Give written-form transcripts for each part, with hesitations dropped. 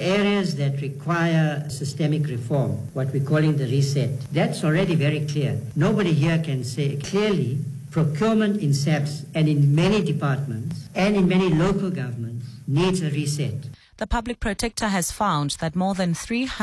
areas that require systemic reform, what we're calling the reset, that's already very clear. Nobody here can say clearly procurement in SAPS and in many departments and in many local governments needs a reset. The Public Protector has found that more than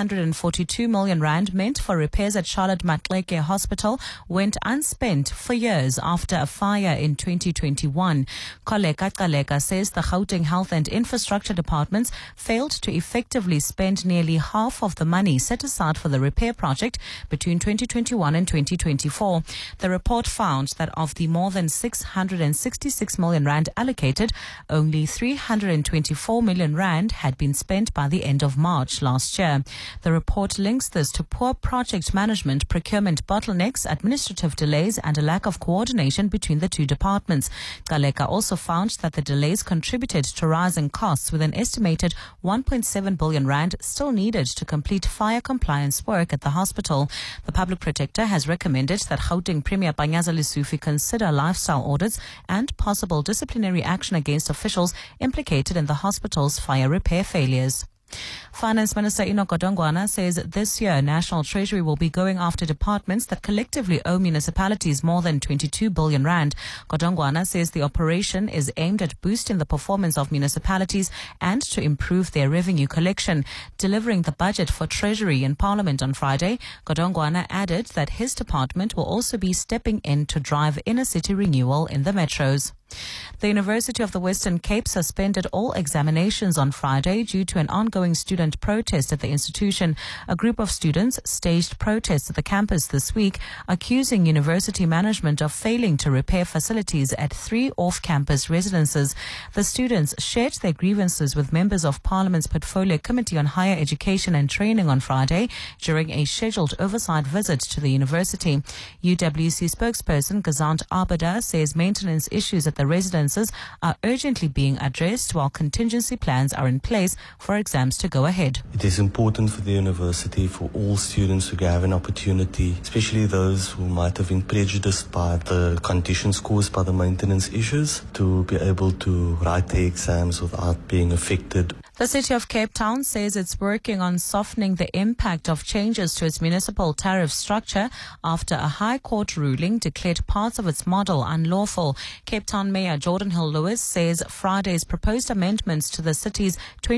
342 million rand meant for repairs at Charlotte Maxeke Hospital went unspent for years after a fire in 2021. Kholeka Gcaleka says the Gauteng Health and Infrastructure Departments failed to effectively spend nearly half of the money set aside for the repair project between 2021 and 2024. The report found that of the more than 666 million rand allocated, only 324 million rand had been spent by the end of March last year. The report links this to poor project management, procurement bottlenecks, administrative delays, and a lack of coordination between the two departments. Gcaleka also found that the delays contributed to rising costs, with an estimated 1.7 billion rand still needed to complete fire compliance work at the hospital. The Public Protector has recommended that Gauteng Premier Panyaza Lesufi consider lifestyle audits and possible disciplinary action against officials implicated in the hospital's fire repair failures. Finance Minister Enoch Godongwana says this year National Treasury will be going after departments that collectively owe municipalities more than 22 billion rand. Godongwana says the operation is aimed at boosting the performance of municipalities and to improve their revenue collection. Delivering the budget for Treasury in Parliament on Friday, Godongwana added that his department will also be stepping in to drive inner city renewal in the metros. The University of the Western Cape suspended all examinations on Friday due to an ongoing student protest at the institution. A group of students staged protests at the campus this week, accusing university management of failing to repair facilities at 3 off-campus residences. The students shared their grievances with members of Parliament's Portfolio Committee on Higher Education and Training on Friday during a scheduled oversight visit to the university. UWC spokesperson Gazant Abada says maintenance issues at the residences are urgently being addressed while contingency plans are in place for exams to go ahead. It is important for the university, for all students who have an opportunity, especially those who might have been prejudiced by the conditions caused by the maintenance issues, to be able to write the exams without being affected. The City of Cape Town says it's working on softening the impact of changes to its municipal tariff structure after a High Court ruling declared parts of its model unlawful. Cape Town Mayor Jordan Hill-Lewis says Friday's proposed amendments to the city's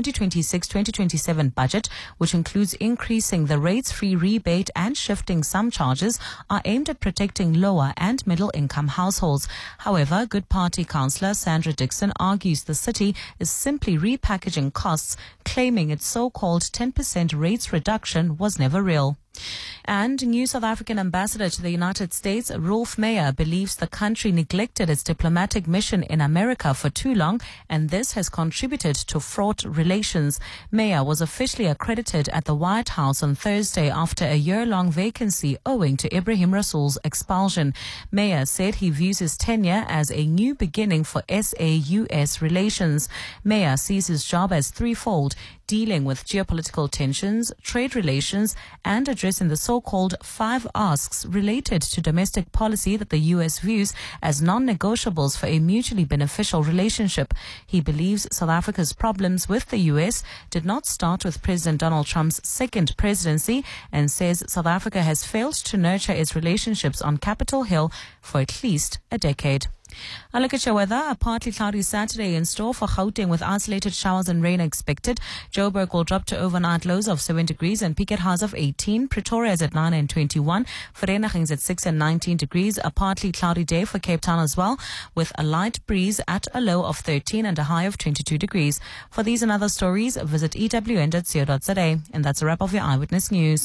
2026-2027 budget, which includes increasing the rates-free rebate and shifting some charges, are aimed at protecting lower and middle-income households. However, Good Party councillor Sandra Dixon argues the city is simply repackaging costs, claiming its so-called 10% rates reduction was never real. And new South African ambassador to the United States, Rolf Meyer, believes the country neglected its diplomatic mission in America for too long, and this has contributed to fraught relations. Meyer was officially accredited at the White House on Thursday after a year-long vacancy owing to Ibrahim Rasool's expulsion. Meyer said he views his tenure as a new beginning for SA-US relations. Meyer sees his job as threefold: dealing with geopolitical tensions, trade relations, and addressing the so-called 5 asks related to domestic policy that the U.S. views as non-negotiables for a mutually beneficial relationship. He believes South Africa's problems with the U.S. did not start with President Donald Trump's second presidency, and says South Africa has failed to nurture its relationships on Capitol Hill for at least a decade. A look at your weather. A partly cloudy Saturday in store for Gauteng with isolated showers and rain expected. Joburg will drop to overnight lows of 7 degrees and peak at highs of 18. Pretoria is at 9 and 21. Vereeniging is at 6 and 19 degrees. A partly cloudy day for Cape Town as well, with a light breeze at a low of 13 and a high of 22 degrees. For these and other stories, visit ewn.co.za. And that's a wrap of your Eyewitness News.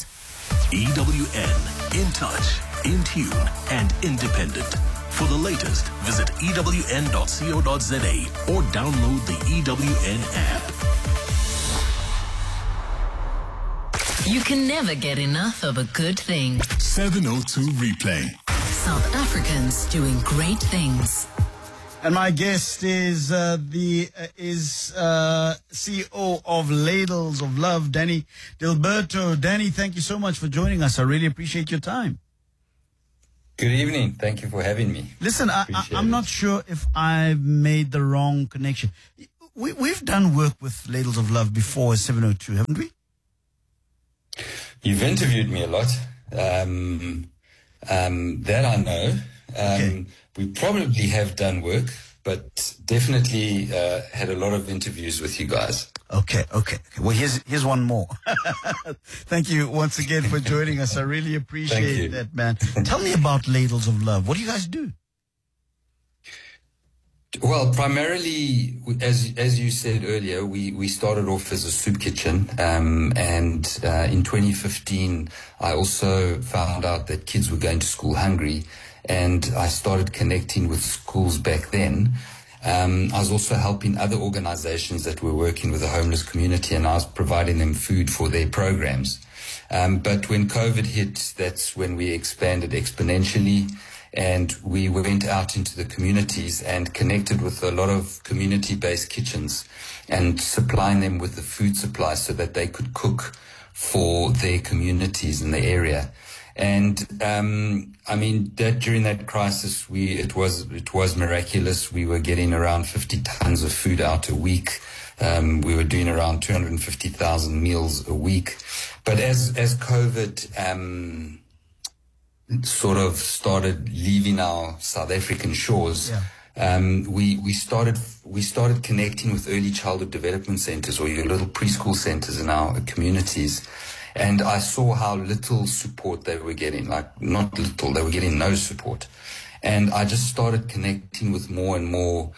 EWN, in touch, in tune, and independent. For the latest, visit ewn.co.za or download the EWN app. You can never get enough of a good thing. 702 Replay. South Africans doing great things. And my guest is CEO of Ladles of Love, Danny Dilberto. Danny, thank you so much for joining us. I really appreciate your time. Good evening. Thank you for having me. Listen, I'm not sure if I've made the wrong connection. we've done work with Ladles of Love before as 702, haven't we? You've interviewed me a lot. That I know. Okay. We probably have done work, but definitely had a lot of interviews with you guys. Okay. Well, here's one more. Thank you once again for joining us. I really appreciate that, man. Tell me about Ladles of Love. What do you guys do? Well, primarily, as you said earlier, we started off as a soup kitchen, and in 2015, I also found out that kids were going to school hungry, and I started connecting with schools back then. I was also helping other organizations that were working with the homeless community, and I was providing them food for their programs. But when COVID hit, that's when we expanded exponentially. And we went out into the communities and connected with a lot of community-based kitchens and supplying them with the food supply so that they could cook for their communities in the area. And that during that crisis, it was miraculous. We were getting around 50 tons of food out a week. We were doing around 250,000 meals a week. But as COVID sort of started leaving our South African shores, we started connecting with early childhood development centers, or your little preschool centers in our communities. And I saw how little support they were getting, like not little, they were getting no support. And I just started connecting with more and more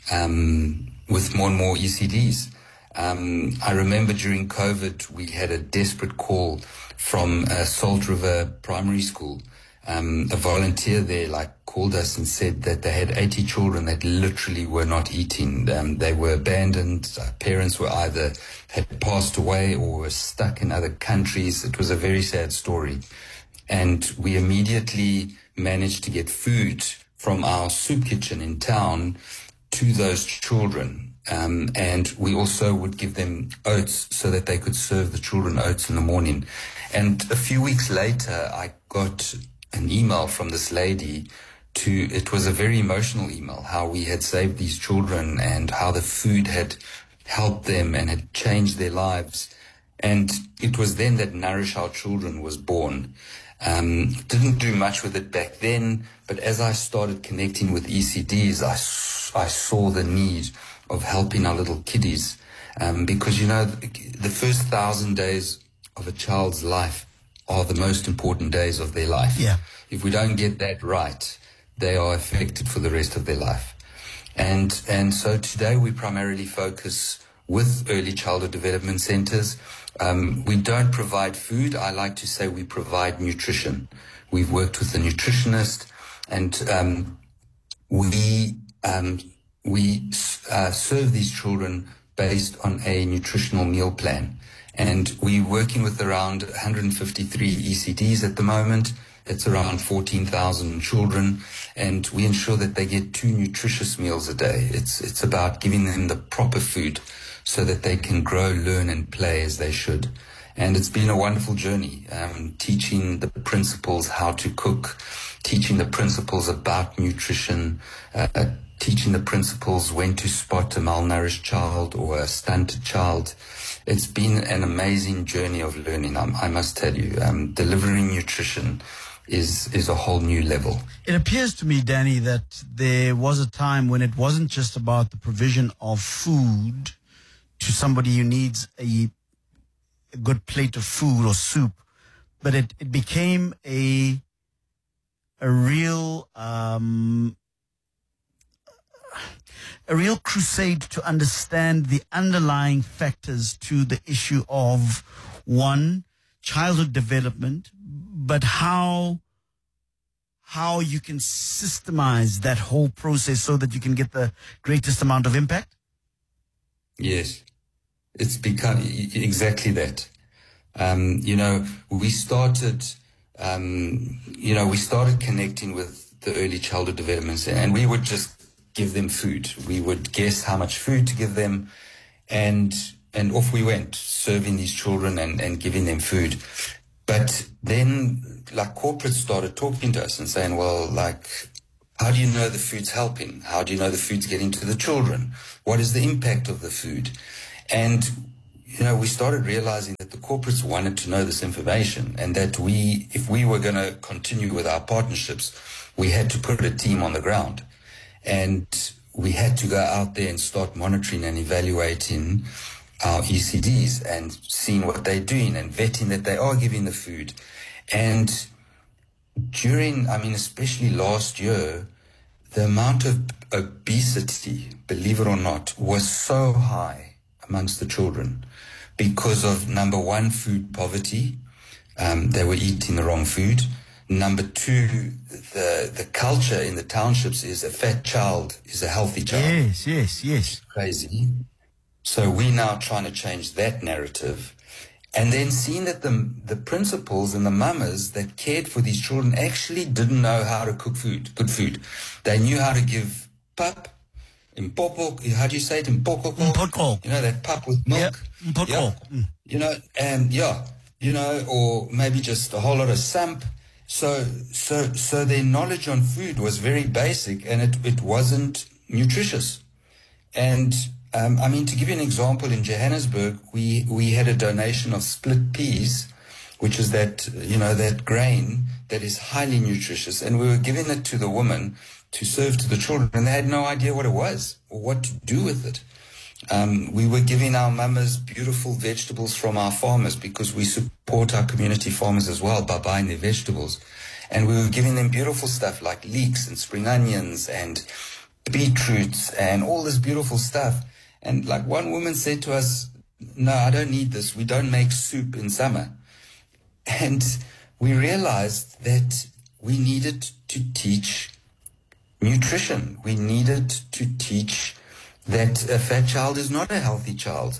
ECDs. I remember during COVID, we had a desperate call from Salt River Primary School. A volunteer there called us and said that they had 80 children that literally were not eating. They were abandoned. Parents were either had passed away or were stuck in other countries. It was a very sad story. And we immediately managed to get food from our soup kitchen in town to those children. And we also would give them oats so that they could serve the children oats in the morning. And a few weeks later, I got an email from this lady it was a very emotional email, how we had saved these children and how the food had helped them and had changed their lives. And it was then that Nourish Our Children was born. Didn't do much with it back then, but as I started connecting with ECDs, I saw the need of helping our little kiddies. Because, the first 1,000 days of a child's life are the most important days of their life. Yeah. If we don't get that right, they are affected for the rest of their life. And so today we primarily focus with early childhood development centers. We don't provide food. I like to say we provide nutrition. We've worked with a nutritionist, and we serve these children based on a nutritional meal plan. And we're working with around 153 ECDs at the moment. It's around 14,000 children, and we ensure that they get 2 nutritious meals a day. It's about giving them the proper food so that they can grow, learn, and play as they should. And it's been a wonderful journey, teaching the principals how to cook, teaching the principals about nutrition, teaching the principals when to spot a malnourished child or a stunted child. It's been an amazing journey of learning, I must tell you. Delivering nutrition is a whole new level. It appears to me, Danny, that there was a time when it wasn't just about the provision of food to somebody who needs a good plate of food or soup, but it became a real crusade to understand the underlying factors to the issue of, one, childhood development, but how you can systemize that whole process so that you can get the greatest amount of impact? Yes, it's become exactly that. We started connecting with the early childhood development center, and we would just give them food. We would guess how much food to give them, and off we went, serving these children and giving them food. But then, corporates started talking to us and saying, well, How do you know the food's helping? How do you know the food's getting to the children? What is the impact of the food? And, we started realizing that the corporates wanted to know this information, and that if we were going to continue with our partnerships, we had to put a team on the ground. And we had to go out there and start monitoring and evaluating our ECDs and seeing what they're doing and vetting that they are giving the food. And especially last year, the amount of obesity, believe it or not, was so high amongst the children because of, number one, food poverty. They were eating the wrong food. Number two, the culture in the townships is a fat child is a healthy child. Yes. Crazy. So we're now trying to change that narrative. And then seeing that the principals and the mamas that cared for these children actually didn't know how to cook good food. They knew how to give pap, impoko, how do you say it? Impoko. That pap with milk. Or maybe just a whole lot of samp. So their knowledge on food was very basic, and it wasn't nutritious. And to give you an example, in Johannesburg, we had a donation of split peas, which is that grain that is highly nutritious, and we were giving it to the woman to serve to the children, and they had no idea what it was or what to do with it. We were giving our mamas beautiful vegetables from our farmers, because we support our community farmers as well by buying their vegetables. And we were giving them beautiful stuff like leeks and spring onions and beetroots and all this beautiful stuff. And like one woman said to us, "No, I don't need this. We don't make soup in summer." And we realized that we needed to teach nutrition. We needed to teach that a fat child is not a healthy child.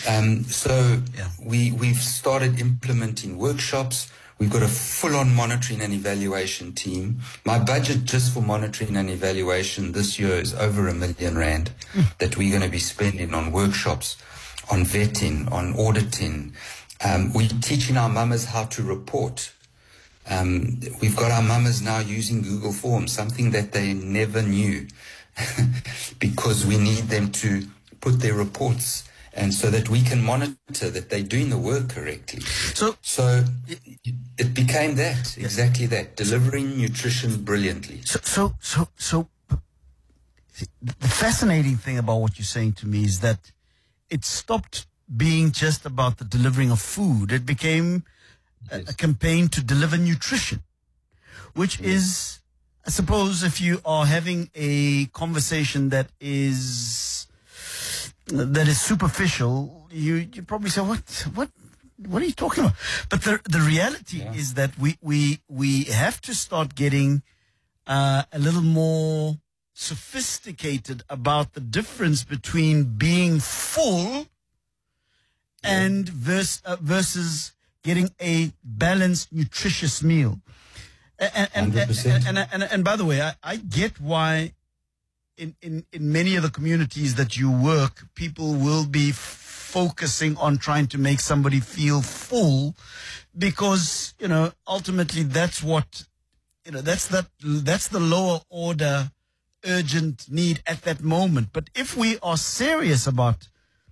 We've started implementing workshops. We've got a full-on monitoring and evaluation team. My budget just for monitoring and evaluation this year is over R1 million that we're going to be spending on workshops, on vetting, on auditing. We're teaching our mamas how to report. We've got our mamas now using Google Forms, something that they never knew, because we need them to put their reports, and so that we can monitor that they're doing the work correctly. So it became that, exactly that, delivering nutrition brilliantly. So the fascinating thing about what you're saying to me is that it stopped being just about the delivering of food. It became a campaign to deliver nutrition, which is, I suppose, if you are having a conversation that is superficial, you probably say, what are you talking about? But the reality is that we have to start getting a little more sophisticated about the difference between being full and versus getting a balanced, nutritious meal. And by the way, I get why in many of the communities that you work, people will be focusing on trying to make somebody feel full, because, ultimately that's what, that's the lower order urgent need at that moment. But if we are serious about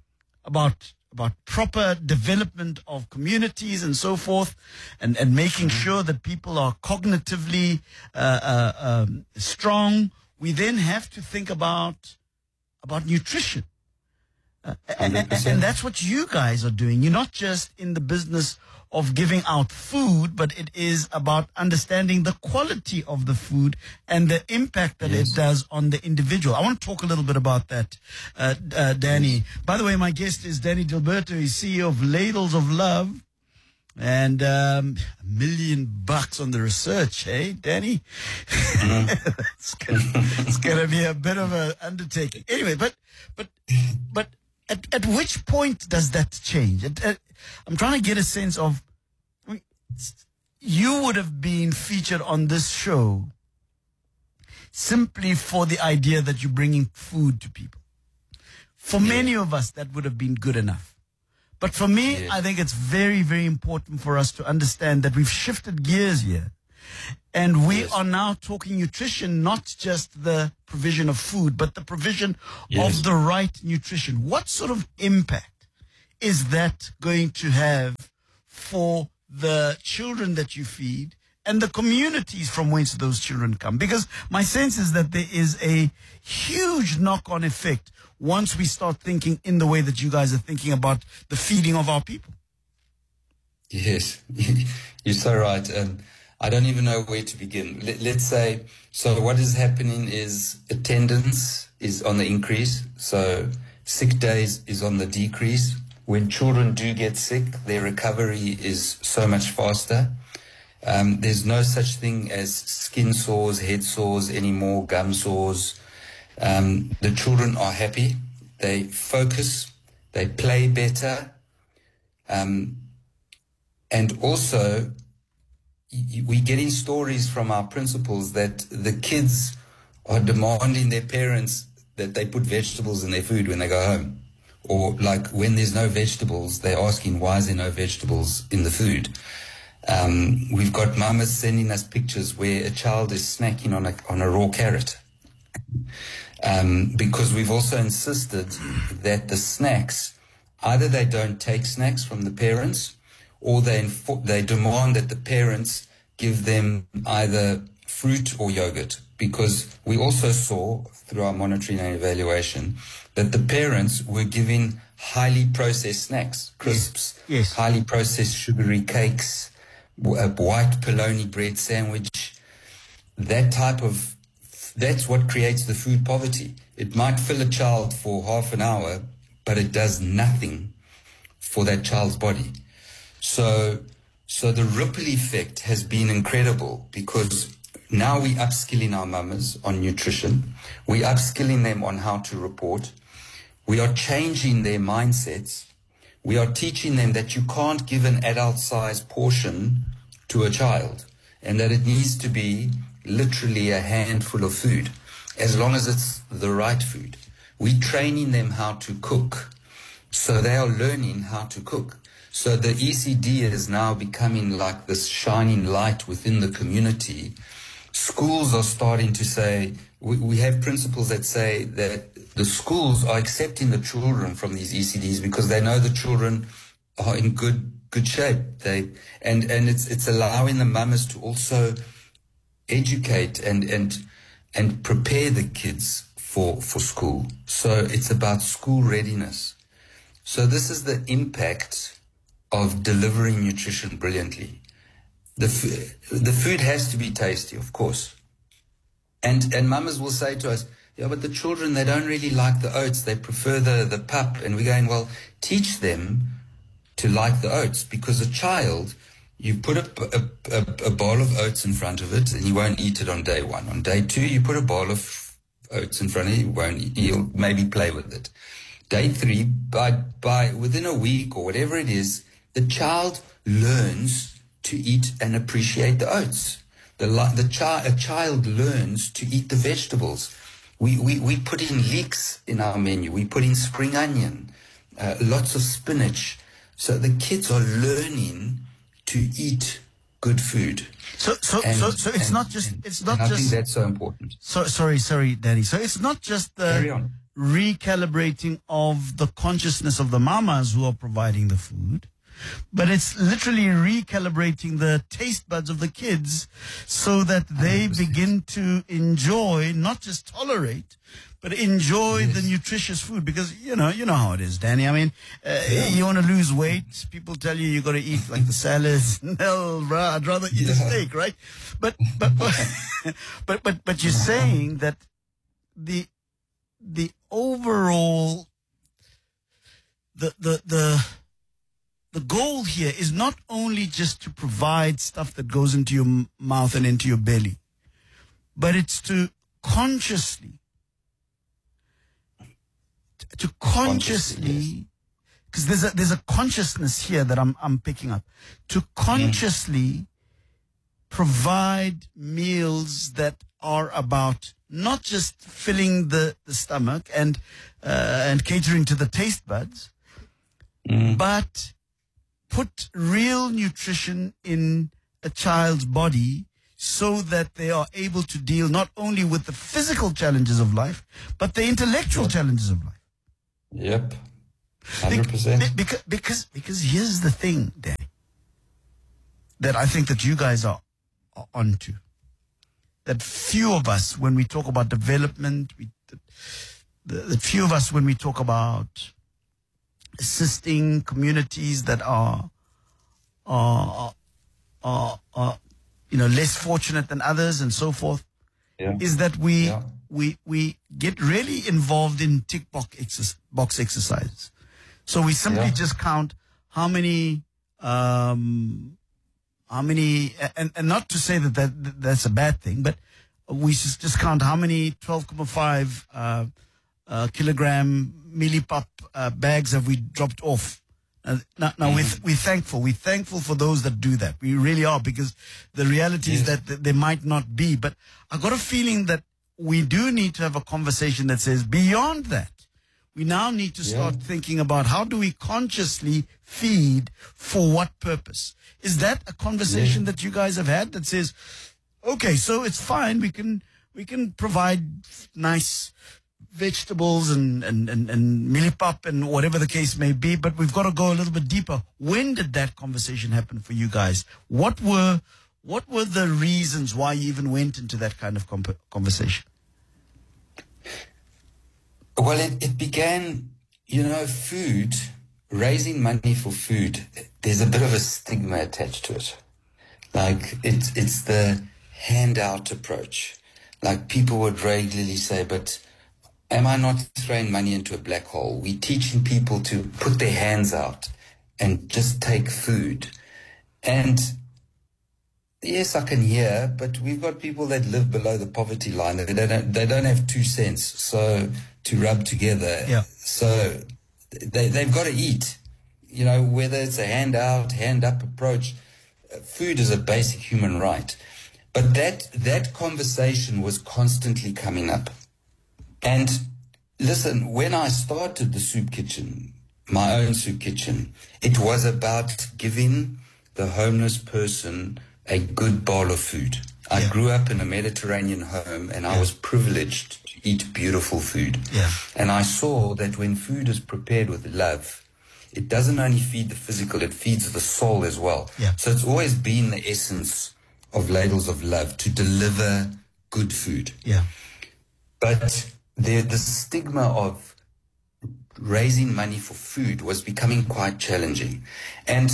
proper development of communities and so forth, and making sure that people are cognitively strong, we then have to think about nutrition. And that's what you guys are doing. You're not just in the business of giving out food, but it is about understanding the quality of the food and the impact that it does on the individual. I want to talk a little bit about that, Danny. By the way, my guest is Danny Gilberto. He's CEO of Ladles of Love. And $1 million on the research, hey, Danny? It's gonna be a bit of an undertaking. Anyway, but at which point does that change? I'm trying to get a sense of, you would have been featured on this show simply for the idea that you're bringing food to people. For many of us, that would have been good enough. But for me, I think it's very, very important for us to understand that we've shifted gears here. And we are now talking nutrition, not just the provision of food, but the provision of the right nutrition. What sort of impact is that going to have for the children that you feed and the communities from whence those children come? Because my sense is that there is a huge knock-on effect once we start thinking in the way that you guys are thinking about the feeding of our people. Yes, you're so right. I don't even know where to begin. Let's say, so what is happening is attendance is on the increase. So sick days is on the decrease. When children do get sick, their recovery is so much faster. There's no such thing as skin sores, head sores anymore, gum sores. The children are happy. They focus. They play better. And also, we're getting stories from our principals that the kids are demanding their parents that they put vegetables in their food when they go home. Or like when there's no vegetables, they're asking, why is there no vegetables in the food? We've got mamas sending us pictures where a child is snacking on a raw carrot. Because we've also insisted that the snacks, either they don't take snacks from the parents, or they demand that the parents give them either fruit or yogurt. Because we also saw through our monitoring and evaluation that the parents were giving highly processed snacks, crisps, highly processed sugary cakes, a white polony bread sandwich. That's what creates the food poverty. It might fill a child for half an hour, but it does nothing for that child's body. So the ripple effect has been incredible, because now we're upskilling our mamas on nutrition. We're upskilling them on how to report. We are changing their mindsets. We are teaching them that you can't give an adult-sized portion to a child, and that it needs to be literally a handful of food, as long as it's the right food. We're training them how to cook, so they are learning how to cook. So the ECD is now becoming like this shining light within the community. Schools are starting to say, we have principals that say that the schools are accepting the children from these ECDs because they know the children are in good shape. And it's allowing the mamas to also educate and prepare the kids for school. So it's about school readiness. So this is the impact of delivering nutrition brilliantly. The food has to be tasty, of course. And mamas will say to us, yeah, but the children, they don't really like the oats. They prefer the pup. And we're going, well, teach them to like the oats, because a child, you put a bowl of oats in front of it and he won't eat it on day one. On day two, you put a bowl of oats in front of him, he'll maybe play with it. Day three, by within a week or whatever it is, the child learns to eat and appreciate the oats. A child learns to eat the vegetables. We put in leeks in our menu. We put in spring onion, lots of spinach. So the kids are learning to eat good food. So it's not just. I think that's so important. Sorry, Danny. So it's not just the recalibrating of the consciousness of the mamas who are providing the food, but it's literally recalibrating the taste buds of the kids so that they 100%. Begin to enjoy, not just tolerate, but enjoy the nutritious food. Because you know how it is, Danny. I mean, you want to lose weight, people tell you got to eat like the salads. No, I'd rather eat a steak, right? But you're saying that the overall the goal here is not only just to provide stuff that goes into your mouth and into your belly, but it's to consciously, because there's a consciousness here that I'm picking up, to consciously provide meals that are about not just filling the stomach and catering to the taste buds, but put real nutrition in a child's body so that they are able to deal not only with the physical challenges of life, but the intellectual challenges of life. Yep. 100%. Because here's the thing, Danny, that I think that you guys are onto. That few of us, when we talk about development, the few of us, when we talk about assisting communities that are less fortunate than others and so forth, is that we get really involved in tick box exercises. So we simply just count how many, and not to say that's a bad thing, but we just count how many 12.5 kilogram millipop bags have we dropped off. Now we're thankful. We're thankful for those that do that. We really are, because the reality is that they might not be. But I got a feeling that we do need to have a conversation that says, beyond that, we now need to start thinking about how do we consciously feed, for what purpose? Is that a conversation that you guys have had that says, okay, so it's fine, we can provide nice vegetables and millipop and whatever the case may be, but we've got to go a little bit deeper. When did that conversation happen for you guys? What were the reasons why you even went into that kind of conversation? Well, it began, food, raising money for food. There's a bit of a stigma attached to it. Like it's the handout approach. Like people would regularly say, but am I not throwing money into a black hole? We're teaching people to put their hands out and just take food. And yes, I can hear, but we've got people that live below the poverty line. They don't have 2 cents so to rub together. Yeah. So they've got to eat. Whether it's a hand-out, hand-up approach, food is a basic human right. But that conversation was constantly coming up. And listen, when I started the soup kitchen, my own soup kitchen, it was about giving the homeless person a good bowl of food. I grew up in a Mediterranean home, and I was privileged to eat beautiful food. Yeah. And I saw that when food is prepared with love, it doesn't only feed the physical, it feeds the soul as well. Yeah. So it's always been the essence of Ladles of Love to deliver good food. Yeah. But the stigma of raising money for food was becoming quite challenging. And,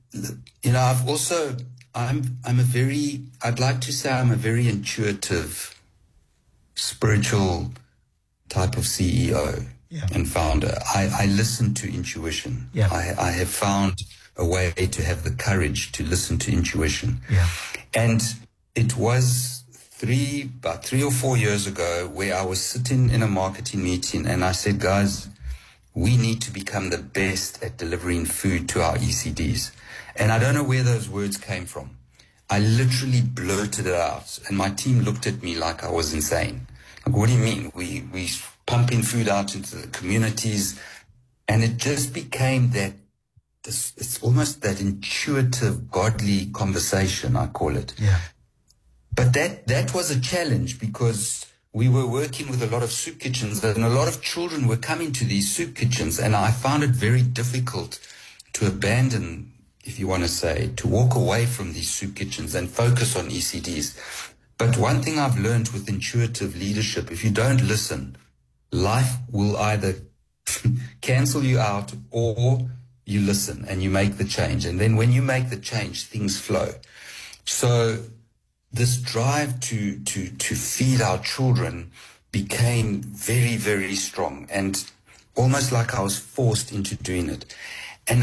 I'd like to say I'm a very intuitive, spiritual type of CEO and founder. I listen to intuition. Yeah. I have found a way to have the courage to listen to intuition. Yeah. And it was about 3 or 4 years ago where I was sitting in a marketing meeting and I said, guys, we need to become the best at delivering food to our ECDs. And I don't know where those words came from. I literally blurted it out, and my team looked at me like I was insane. Like, what do you mean? We pumping food out into the communities, and it just became it's almost that intuitive, godly conversation, I call it. Yeah. But that was a challenge because we were working with a lot of soup kitchens, and a lot of children were coming to these soup kitchens, and I found it very difficult to abandon, if you want to say, to walk away from these soup kitchens and focus on ECDs. But one thing I've learned with intuitive leadership, if you don't listen, life will either cancel you out or you listen and you make the change. And then when you make the change, things flow. So this drive to feed our children became very, very strong, and almost like I was forced into doing it. And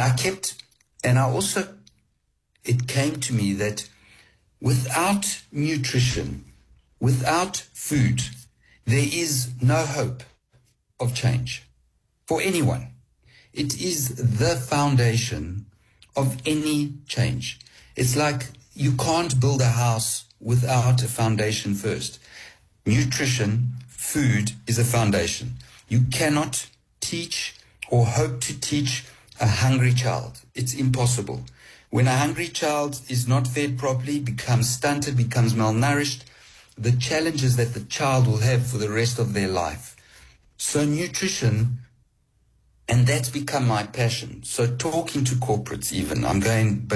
it came to me that without nutrition, without food, there is no hope of change for anyone. It is the foundation of any change. It's like you can't build a house without a foundation first. Nutrition, food is a foundation. You cannot teach or hope to teach a hungry child. It's impossible. When a hungry child is not fed properly, becomes stunted, becomes malnourished, the challenges that the child will have for the rest of their life. So nutrition, and that's become my passion. So talking to corporates even, I'm going